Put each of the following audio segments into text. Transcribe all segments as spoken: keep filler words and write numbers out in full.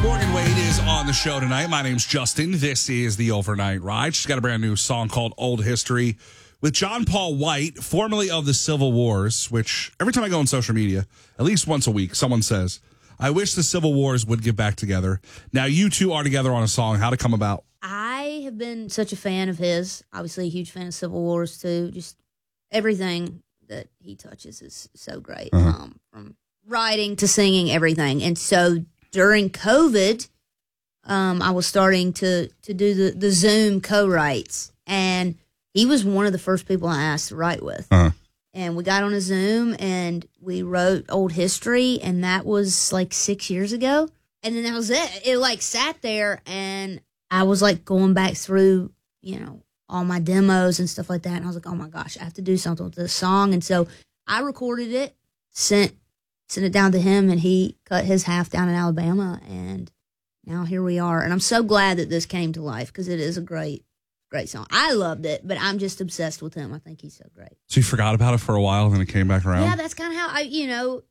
Morgan Wade is on the show tonight. My name's Justin. This is the Overnight Ride. She's got a brand new song called Old History with John Paul White, formerly of the Civil Wars, which every time I go on social media, at least once a week, someone says, I wish the Civil Wars would get back together. Now you two are together on a song. How'd it come about? I have been such a fan of his. Obviously a huge fan of Civil Wars too. Just everything that he touches is so great. Uh-huh. Um, from writing to singing, everything. And so during COVID, um, I was starting to, to do the, the Zoom co-writes, and he was one of the first people I asked to write with. Uh-huh. And we got on a Zoom, and we wrote Old History, and that was like six years ago. And then that was it. It like sat there, and I was like going back through, you know, all my demos and stuff like that, and I was like, oh my gosh, I have to do something with this song. And so I recorded it, sent sent it down to him, and he cut his half down in Alabama, and now here we are. And I'm so glad that this came to life because it is a great, great song. I loved it, but I'm just obsessed with him. I think he's so great. So you forgot about it for a while, and then it came back around? Yeah, that's kind of how I, you know,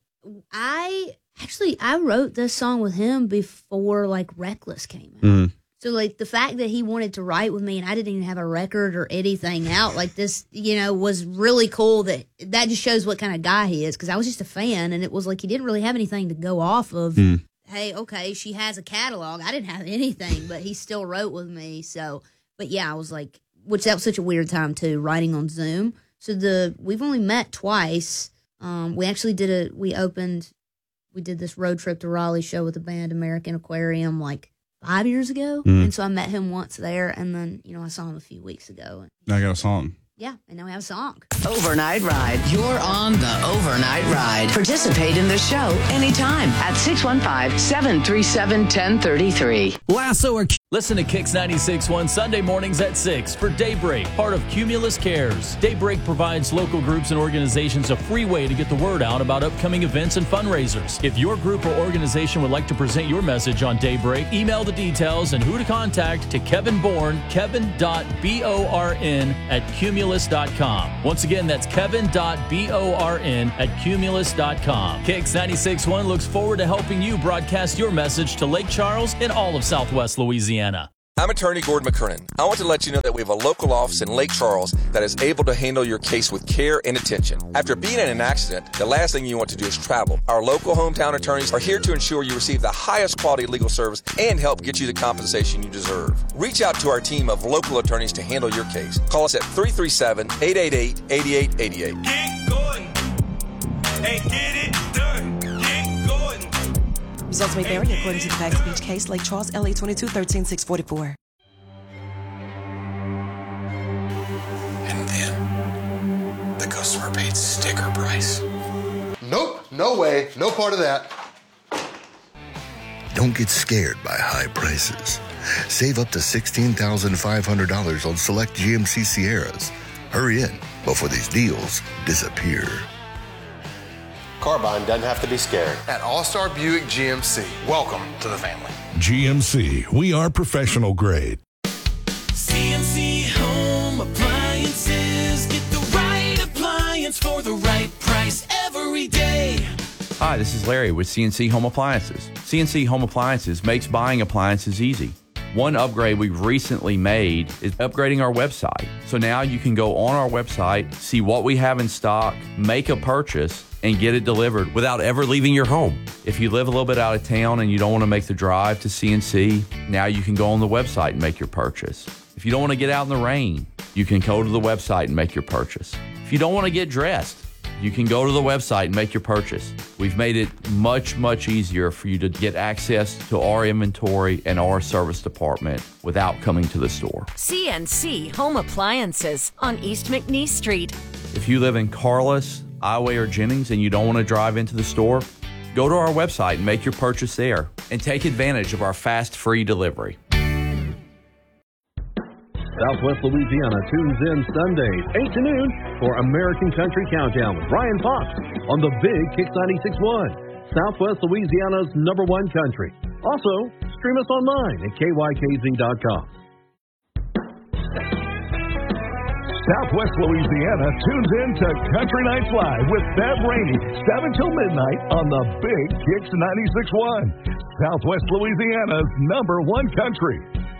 I actually, I wrote this song with him before, like, Reckless came out. Mm-hmm. So, like, the fact that he wanted to write with me and I didn't even have a record or anything out, like, this, you know, was really cool. That that just shows what kind of guy he is, because I was just a fan, and it was like he didn't really have anything to go off of. Mm. Hey, okay, she has a catalog. I didn't have anything, but he still wrote with me. So, but, yeah, I was like, which that was such a weird time, too, writing on Zoom. So, the we've only met twice. Um, we actually did a, we opened, we did this road trip to Raleigh show with the band American Aquarium, like, five years ago, mm. and so I met him once there, and then, you know, I saw him a few weeks ago. Now I got a song. Yeah, and now we have a song. Overnight Ride. You're on the Overnight Ride. Participate in the show anytime at six one five, seven three seven, one zero three three. Lasso or... Listen to Kicks ninety-six point one Sunday mornings at six for Daybreak, part of Cumulus Cares. Daybreak provides local groups and organizations a free way to get the word out about upcoming events and fundraisers. If your group or organization would like to present your message on Daybreak, email the details and who to contact to Kevin Bourne, kevin dot born at cumulus dot com. Once again, that's kevin dot born at cumulus dot com. Kicks ninety-six point one looks forward to helping you broadcast your message to Lake Charles and all of Southwest Louisiana. I'm attorney Gordon McKernan. I want to let you know that we have a local office in Lake Charles that is able to handle your case with care and attention. After being in an accident, the last thing you want to do is travel. Our local hometown attorneys are here to ensure you receive the highest quality legal service and help get you the compensation you deserve. Reach out to our team of local attorneys to handle your case. Call us at three three seven, eight eight eight, eight eight eight eight. Get going and get it done. Get going. Results may vary according to the facts of each case. Lake Charles, L A twenty-two, thirteen, six forty-four. And then the customer paid sticker price. Nope, no way, no part of that. Don't get scared by high prices. Save up to sixteen thousand five hundred dollars on select G M C Sierras. Hurry in before these deals disappear. Car buying doesn't have to be scared. At All-Star Buick G M C. Welcome to the family. G M C, we are professional grade. C N C Home Appliances. Get the right appliance for the right price every day. Hi, this is Larry with C N C Home Appliances. C N C Home Appliances makes buying appliances easy. One upgrade we've recently made is upgrading our website. So now you can go on our website, see what we have in stock, make a purchase, and get it delivered without ever leaving your home. If you live a little bit out of town and you don't want to make the drive to C N C, now you can go on the website and make your purchase. If you don't want to get out in the rain, you can go to the website and make your purchase. If you don't want to get dressed, you can go to the website and make your purchase. We've made it much, much easier for you to get access to our inventory and our service department without coming to the store. C N C Home Appliances on East McNeese Street. If you live in Carlos, Ioway, or Jennings and you don't want to drive into the store, go to our website and make your purchase there and take advantage of our fast, free delivery. Southwest Louisiana tunes in Sundays, eight to noon for American Country Countdown with Brian Fox on the Big Kicks ninety-six point one, Southwest Louisiana's number one country. Also, stream us online at K Y K Z dot com. Southwest Louisiana tunes in to Country Nights Live with Bev Rainey, seven till midnight on the Big Kicks ninety-six point one. Southwest Louisiana's number one country.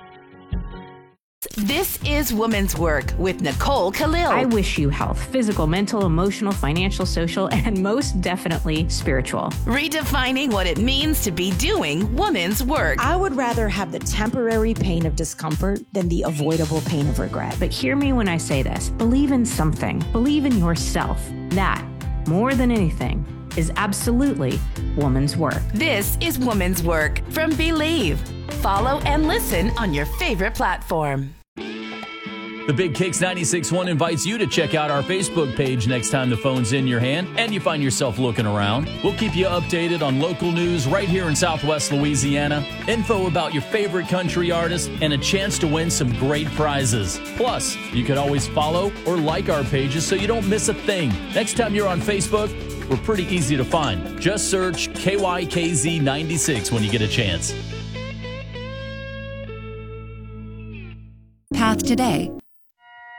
This is Women's Work with Nicole Khalil. I wish you health, physical, mental, emotional, financial, social, and most definitely spiritual. Redefining what it means to be doing women's work. I would rather have the temporary pain of discomfort than the avoidable pain of regret. But hear me when I say this. Believe in something. Believe in yourself. That, more than anything, is absolutely woman's work. This is Woman's Work from Believe. Follow and listen on your favorite platform. The Big Kicks ninety-six point one invites you to check out our Facebook page next time the phone's in your hand and you find yourself looking around. We'll keep you updated on local news right here in Southwest Louisiana, info about your favorite country artists, and a chance to win some great prizes. Plus, you can always follow or like our pages so you don't miss a thing. Next time you're on Facebook, we're pretty easy to find. Just search K Y K Z ninety-six when you get a chance. Path Today,